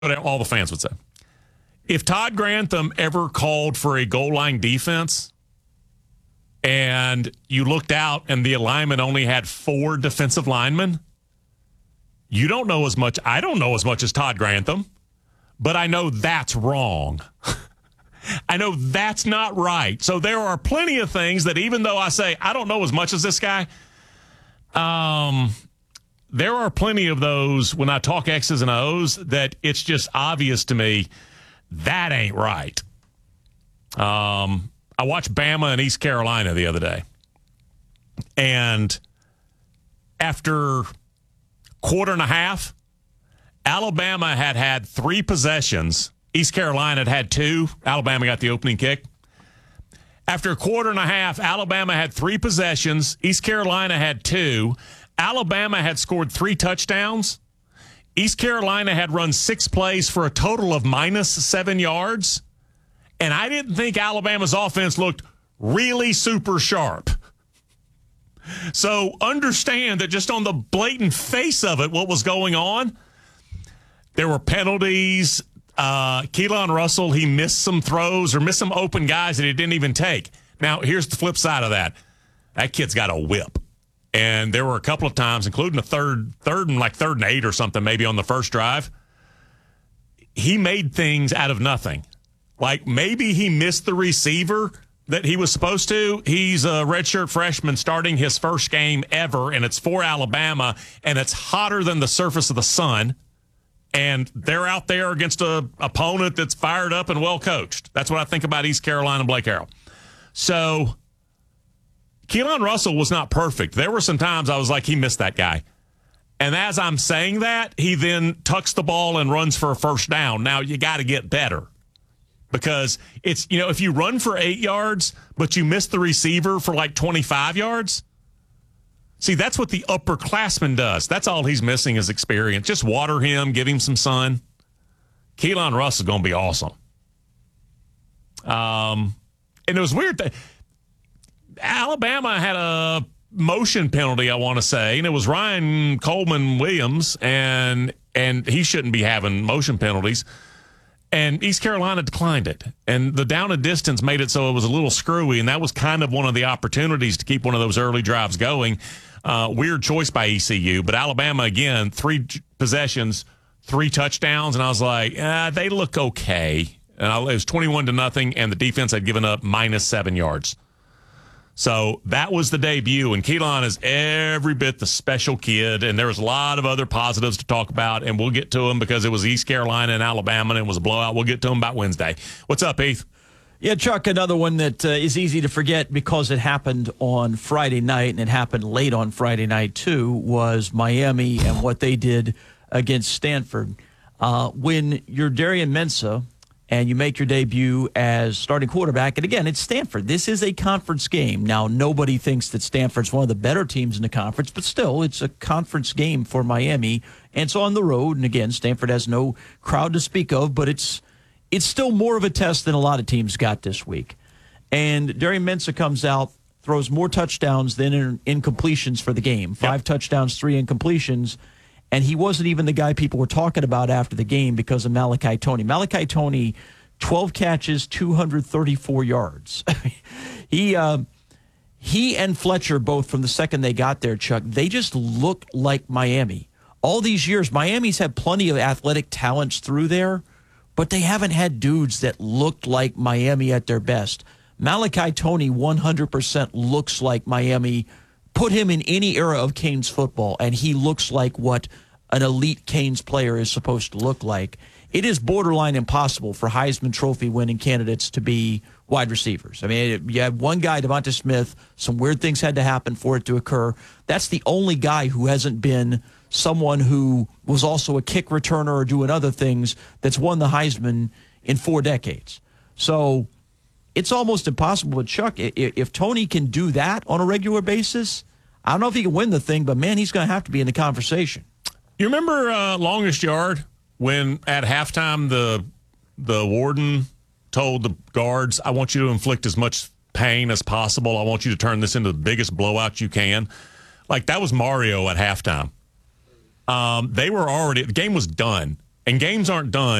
what all the fans would say. If Todd Grantham ever called for a goal line defense and you looked out and the alignment only had 4 defensive linemen, you don't know as much. I don't know as much as Todd Grantham, but I know that's wrong. I know that's not right. So there are plenty of things that even though I say I don't know as much as this guy, there are plenty of those when I talk X's and O's that it's just obvious to me that ain't right. I watched Bama and East Carolina the other day. And after quarter and a half, Alabama had 3 possessions. East Carolina had 2. Alabama got the opening kick. After a quarter and a half, Alabama had 3 possessions. East Carolina had 2. Alabama had scored 3 touchdowns. East Carolina had run 6 plays for a total of -7 yards. And I didn't think Alabama's offense looked really super sharp. So understand that just on the blatant face of it, what was going on, there were penalties. Keelan Russell, he missed some throws or missed some open guys that he didn't even take. Now, here's the flip side of that. That kid's got a whip. And there were a couple of times, including a third and 8 or something, maybe on the first drive. He made things out of nothing. Like maybe he missed the receiver that he was supposed to. He's a redshirt freshman starting his first game ever, and it's for Alabama, and it's hotter than the surface of the sun. And they're out there against an opponent that's fired up and well coached. That's what I think about East Carolina and Blake Harrell. So Keelan Russell was not perfect. There were some times I was like, he missed that guy. And as I'm saying that, he then tucks the ball and runs for a first down. Now, you got to get better because it's, if you run for 8 yards, but you miss the receiver for like 25 yards, see, that's what the upperclassman does. That's all he's missing is experience. Just water him, give him some sun. Keelan Russell is going to be awesome. And it was weird that Alabama had a motion penalty, I want to say, and it was Ryan Coleman Williams, and he shouldn't be having motion penalties. And East Carolina declined it. And the down and distance made it so it was a little screwy, and that was kind of one of the opportunities to keep one of those early drives going. Weird choice by ECU, but Alabama, again, 3 possessions, 3 touchdowns, and I was like, they look okay. And it was 21-0, and the defense had given up -7 yards. So that was the debut, and Keelan is every bit the special kid, and there was a lot of other positives to talk about, and we'll get to them because it was East Carolina and Alabama, and it was a blowout. We'll get to them about Wednesday. What's up, Heath? Yeah, Chuck, another one that is easy to forget because it happened on Friday night, and it happened late on Friday night, too, was Miami and what they did against Stanford. When you're Darian Mensah and you make your debut as starting quarterback, and again, it's Stanford. This is a conference game. Now, nobody thinks that Stanford's one of the better teams in the conference, but still, it's a conference game for Miami, and it's on the road. And again, Stanford has no crowd to speak of, but it's still more of a test than a lot of teams got this week. And Darian Mensah comes out, throws more touchdowns than incompletions for the game. 5 touchdowns, 3 incompletions. And he wasn't even the guy people were talking about after the game because of Malachi Toney. Malachi Toney, 12 catches, 234 yards. He and Fletcher, both from the second they got there, Chuck, they just look like Miami. All these years, Miami's had plenty of athletic talents through there, but they haven't had dudes that looked like Miami at their best. Malachi Toney 100% looks like Miami. Put him in any era of Canes football, and he looks like what an elite Canes player is supposed to look like. It is borderline impossible for Heisman Trophy winning candidates to be wide receivers. I mean, you have one guy, Devonta Smith, some weird things had to happen for it to occur. That's the only guy who hasn't been someone who was also a kick returner or doing other things that's won the Heisman in 4 decades. So it's almost impossible. But, Chuck, if Toney can do that on a regular basis, I don't know if he can win the thing, but, man, he's going to have to be in the conversation. You remember Longest Yard when at halftime the warden told the guards, I want you to inflict as much pain as possible. I want you to turn this into the biggest blowout you can. Like, that was Mario at halftime. The game was done. and games aren't done